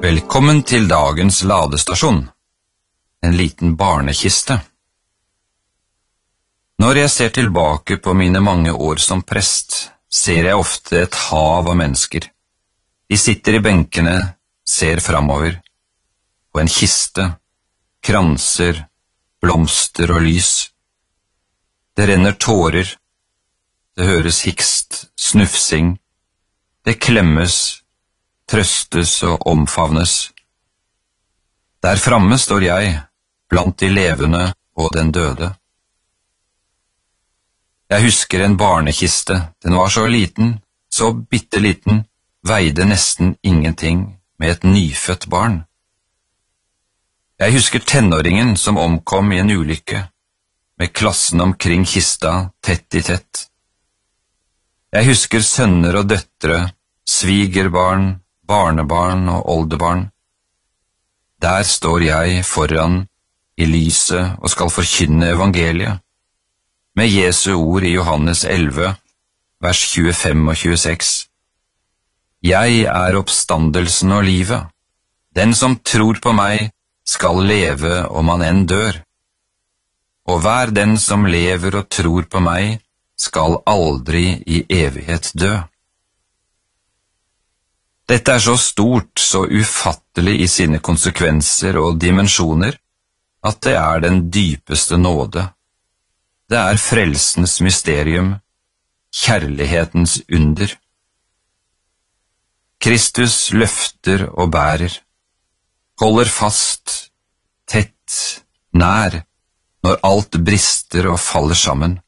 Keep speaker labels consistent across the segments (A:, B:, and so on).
A: Velkommen til dagens ladestasjon, en liten barnekiste. Når jeg ser tilbake på mine mange år som prest, ser jeg ofte et hav av mennesker. De sitter i benkene, ser framover, på en kiste, kranser, blomster og lys. Det renner tårer, det høres hikst, snufsing, det klemmes, trøstes og omfavnes. Der framme står jeg, blant de levende og den døde. Jeg husker en barnekiste, den var så liten, så bitteliten, veide nesten ingenting med et nyfødt barn. Jeg husker tenåringen som omkom i en ulykke, med klassen omkring kista tett i tett. Jeg husker sønner og døtre, svigerbarn, barnebarn og oldebarn. Der står jeg foran i lyset og skal forkynne evangeliet, med Jesu ord i Johannes 11, vers 25 og 26. Jeg er oppstandelsen og livet. Den som tror på meg skal leve om han enn dør. Og hver den som lever og tror på meg skal aldri i evighet dø. Dette er så stort, så ufattelig i sine konsekvenser og dimensjoner, at det er den dypeste nåde. Det er frelsens mysterium, kjærlighetens under. Kristus løfter og bærer, holder fast, tett, nær, når alt brister og faller sammen.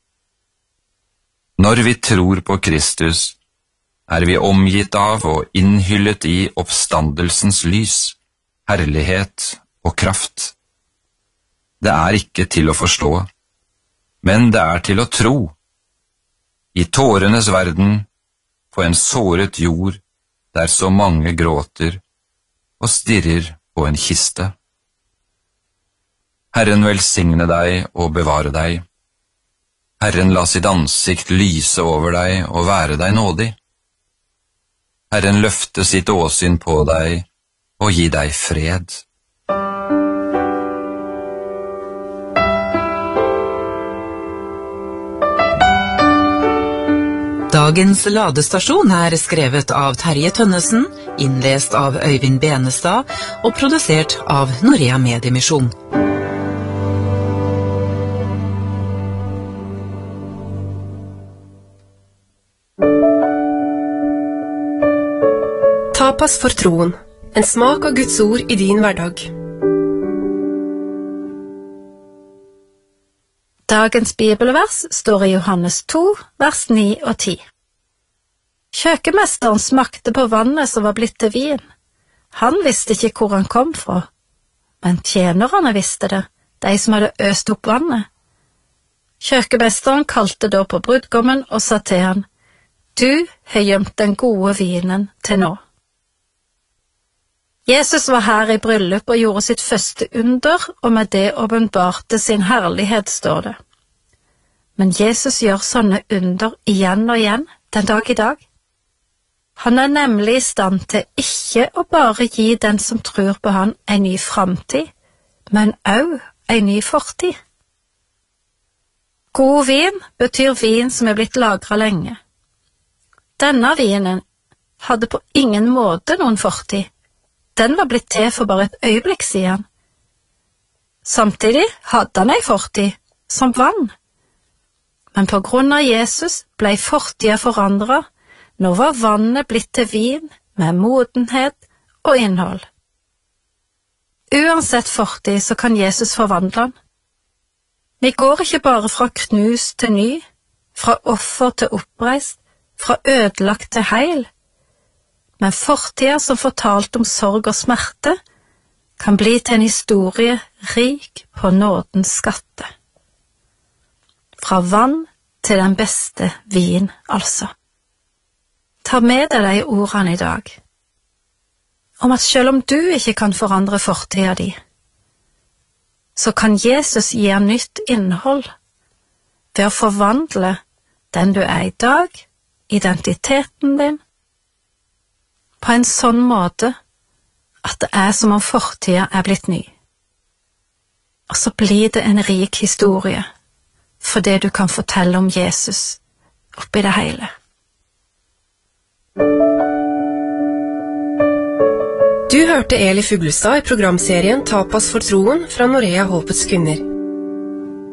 A: Når vi tror på Kristus, er vi omgitt av og innhyllet i oppstandelsens lys, herlighet og kraft. Det er ikke til å forstå, men det er til å tro. I tårenes verden, på en såret jord, der så mange gråter og stirrer på en kiste. Herren velsigne deg og bevare deg. Herren la sitt ansikt lyse over deg og være deg nådig. Herren løfte sitt åsyn på deg og gi deg fred.
B: Dagens ladestasjon er skrevet av Terje Tønnesen, innlest av Øyvind Benestad og produsert av Norea Mediemisjon.
C: Tapas for troen, en smak av Guds ord i din hverdag.
D: Dagens bibelvers står i Johannes 2, vers 9 og 10. Kjøkkenmesteren smakte på vannet som var blitt til vin. Han visste ikke hvor han kom fra, men tjenerne visste det, de som hadde øst opp vannet. Kjøkkenmesteren kalte da på brudgommen og sa til han, «Du har gjemt den gode vinen til nå.» Jesus var her i bryllup og gjorde sitt første under, og med det åpenbarte sin herlighet, står det. Men Jesus gjør sånne under igjen og igjen, den dag i dag. Han er nemlig i stand til ikke å bare gi den som tror på han en ny framtid, men også en ny fortid. God vin betyr vin som er blitt lagret lenge. Denne vinen hadde på ingen måte noen fortid. Den var blitt til for bare et øyeblikk siden. Samtidig hadde han ei fortid, som vann. Men på grunn av Jesus ble fortida forandret. Nå var vannet blitt til vin med modenhet og innhold. Uansett fortid så kan Jesus forvandle han. Vi går ikke bare fra knust til ny, fra offer til oppreist, fra ødelagt til heil. Men fortida som fortalt om sorg og smerte, kan bli til en historie rik på nådens skatte. Fra vann til den beste vin, altså. Ta med deg de ordene i dag, om at selv om du ikke kan forandre fortida di, så kan Jesus gi deg nytt innhold ved å forvandle den du er i dag, identiteten din, på en sånn måte at det som om fortiden blitt ny. Og så blir det en rik historie, fordi du kan fortelle om Jesus oppi det hele.
C: Du hørte Eli Fuglestad i programserien Tapas for troen fra Norea Håpets kvinner.